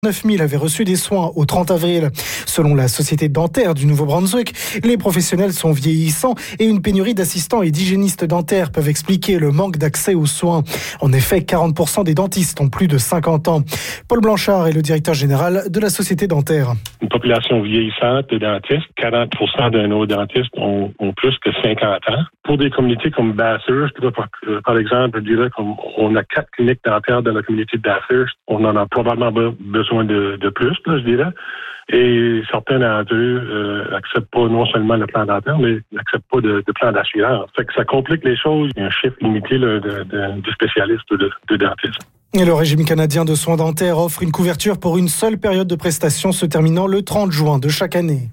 9 000 avaient reçu des soins au 30 avril. Selon la Société dentaire du Nouveau-Brunswick, les professionnels sont vieillissants et une pénurie d'assistants et d'hygiénistes dentaires peuvent expliquer le manque d'accès aux soins. En effet, 40% des dentistes ont plus de 50 ans. Paul Blanchard est le directeur général de la Société dentaire. Une population vieillissante de dentistes, 40% de nos dentistes ont plus que 50 ans. Pour des communautés comme Bathurst, par exemple, je dirais qu'on a 4 cliniques dentaires dans la communauté de Bathurst. On en a probablement besoin de plus, là, je dirais. Et certains d'entre eux n'acceptent pas non seulement le plan dentaire, mais n'acceptent pas de plan d'assurance. Fait que ça complique les choses. Il y a un chiffre limité là, de spécialistes de dentistes. Et le régime canadien de soins dentaires offre une couverture pour une seule période de prestation se terminant le 30 juin de chaque année.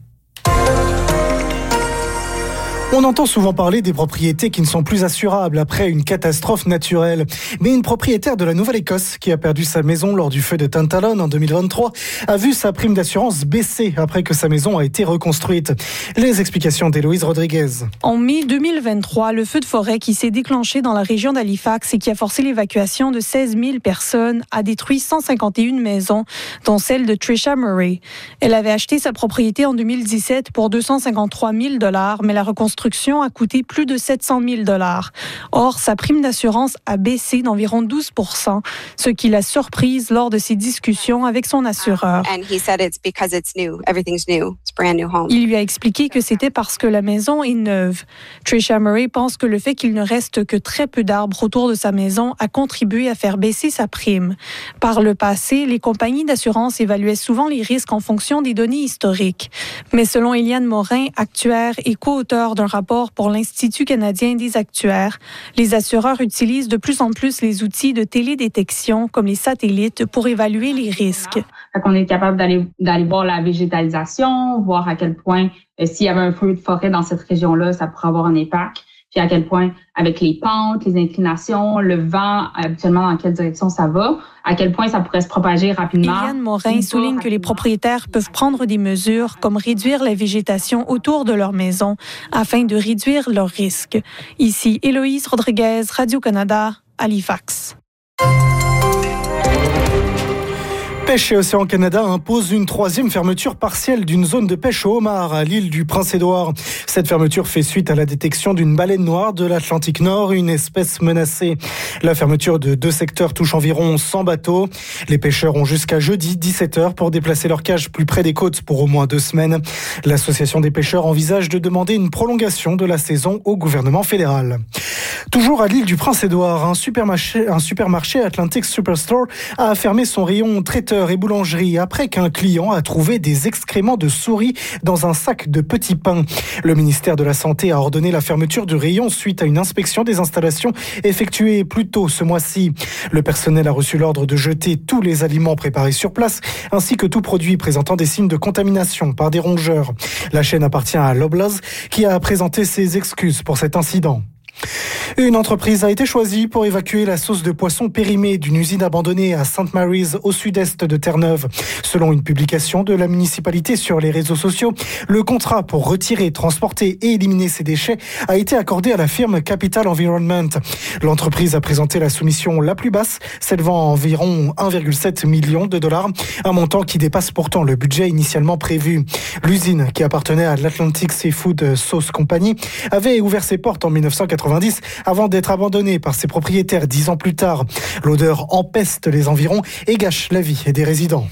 On entend souvent parler des propriétés qui ne sont plus assurables après une catastrophe naturelle. Mais une propriétaire de la Nouvelle-Écosse qui a perdu sa maison lors du feu de Tantallon en 2023 a vu sa prime d'assurance baisser après que sa maison a été reconstruite. Les explications d'Héloïse Rodriguez. En mai 2023, le feu de forêt qui s'est déclenché dans la région d'Halifax et qui a forcé l'évacuation de 16 000 personnes a détruit 151 maisons, dont celle de Trisha Murray. Elle avait acheté sa propriété en 2017 pour 253 000 $, mais la reconstruction a coûté plus de 700 000 $. Or, sa prime d'assurance a baissé d'environ 12 %, ce qui l'a surprise lors de ses discussions avec son assureur. Il lui a expliqué que c'était parce que la maison est neuve. Trisha Murray pense que le fait qu'il ne reste que très peu d'arbres autour de sa maison a contribué à faire baisser sa prime. Par le passé, les compagnies d'assurance évaluaient souvent les risques en fonction des données historiques. Mais selon Eliane Morin, actuaire et co-auteur d'un rapport pour l'Institut canadien des actuaires, les assureurs utilisent de plus en plus les outils de télédétection comme les satellites pour évaluer les risques. On est capable d'aller voir la végétalisation, voir à quel point s'il y avait un feu de forêt dans cette région-là, ça pourrait avoir un impact. Puis à quel point, avec les pentes, les inclinations, le vent, habituellement dans quelle direction ça va, à quel point ça pourrait se propager rapidement. Eliane Morin souligne que les propriétaires peuvent prendre des mesures comme réduire la végétation autour de leur maison afin de réduire leurs risques. Ici, Héloïse Rodriguez, Radio-Canada, Halifax. Pêche et Océan Canada impose une 3e fermeture partielle d'une zone de pêche au homard à l'île du Prince-Édouard. Cette fermeture fait suite à la détection d'une baleine noire de l'Atlantique Nord, une espèce menacée. La fermeture de 2 secteurs touche environ 100 bateaux. Les pêcheurs ont jusqu'à jeudi 17h pour déplacer leur cage plus près des côtes pour au moins 2 semaines. L'association des pêcheurs envisage de demander une prolongation de la saison au gouvernement fédéral. Toujours à l'île du Prince-Édouard, un supermarché Atlantic Superstore a fermé son rayon traiteur et boulangerie après qu'un client a trouvé des excréments de souris dans un sac de petits pains. Le ministère de la Santé a ordonné la fermeture du rayon suite à une inspection des installations effectuée plus tôt ce mois-ci. Le personnel a reçu l'ordre de jeter tous les aliments préparés sur place ainsi que tout produit présentant des signes de contamination par des rongeurs. La chaîne appartient à Loblaws qui a présenté ses excuses pour cet incident. Une entreprise a été choisie pour évacuer la sauce de poisson périmée d'une usine abandonnée à St. Mary's au sud-est de Terre-Neuve. Selon une publication de la municipalité sur les réseaux sociaux, le contrat pour retirer, transporter et éliminer ces déchets a été accordé à la firme Capital Environment. L'entreprise a présenté la soumission la plus basse, s'élevant à environ 1,7 million de $, un montant qui dépasse pourtant le budget initialement prévu. L'usine, qui appartenait à l'Atlantic Seafood Sauce Company, avait ouvert ses portes en 1990 avant d'être abandonné par ses propriétaires 10 ans plus tard. L'odeur empeste les environs et gâche la vie des résidents.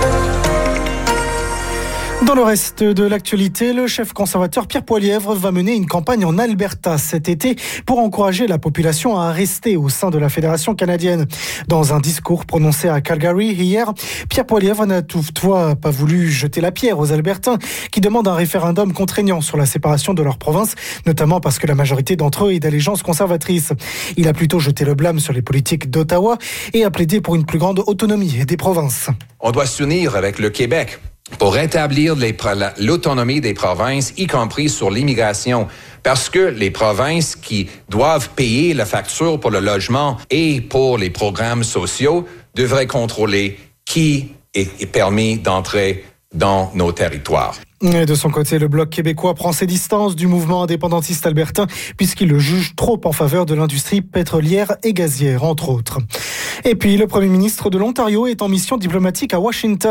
Dans le reste de l'actualité, le chef conservateur Pierre Poilievre va mener une campagne en Alberta cet été pour encourager la population à rester au sein de la Fédération canadienne. Dans un discours prononcé à Calgary hier, Pierre Poilievre n'a toutefois pas voulu jeter la pierre aux Albertains qui demandent un référendum contraignant sur la séparation de leur province, notamment parce que la majorité d'entre eux est d'allégeance conservatrice. Il a plutôt jeté le blâme sur les politiques d'Ottawa et a plaidé pour une plus grande autonomie des provinces. On doit s'unir avec le Québec pour rétablir l'autonomie des provinces, y compris sur l'immigration, parce que les provinces qui doivent payer la facture pour le logement et pour les programmes sociaux devraient contrôler qui est permis d'entrer dans nos territoires. Et de son côté, le Bloc québécois prend ses distances du mouvement indépendantiste albertain puisqu'il le juge trop en faveur de l'industrie pétrolière et gazière, entre autres. Et puis, le Premier ministre de l'Ontario est en mission diplomatique à Washington.